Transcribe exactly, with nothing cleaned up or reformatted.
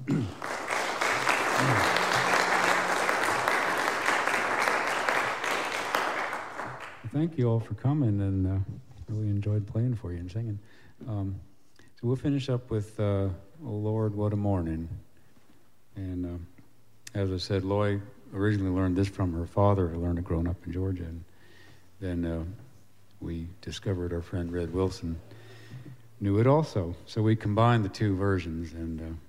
Thank you all for coming, and uh, really enjoyed playing for you and singing. Um, so we'll finish up with uh, "Oh Lord, What a Morning." And uh, as I said, Loy originally learned this from her father, who learned it growing up in Georgia. And then uh, we discovered our friend Red Wilson knew it also. So we combined the two versions, and uh,